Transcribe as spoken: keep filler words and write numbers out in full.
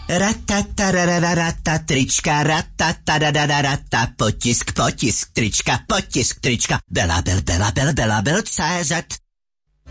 Ratatarararata trička, ratatarararata potisk, potisk trička, potisk trička, Belabel, Belabel, Belabel, C Z.